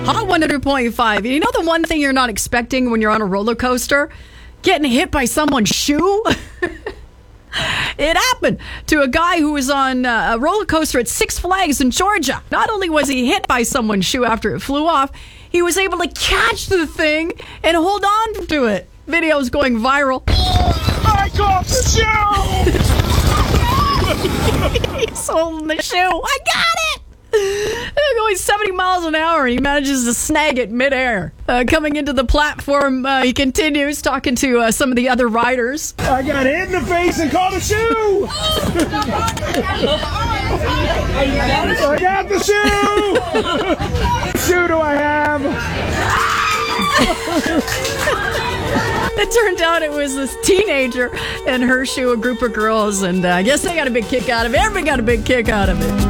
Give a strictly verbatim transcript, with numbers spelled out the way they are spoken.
Hot one hundred point five. You know the one thing you're not expecting when you're on a roller coaster? Getting hit by someone's shoe? It happened to a guy who was on a roller coaster at Six Flags in Georgia. Not only was he hit by someone's shoe after it flew off, he was able to catch the thing and hold on to it. Video's going viral. I got the shoe! He's holding the shoe. I got it! They're going seventy miles an hour, and he manages to snag it midair. Uh, coming into the platform, uh, he continues talking to uh, some of the other riders. I got hit in the face and caught a shoe! I got the shoe! What shoe do I have? It turned out it was this teenager and her shoe, a group of girls, and uh, I guess they got a big kick out of it. Everybody got a big kick out of it.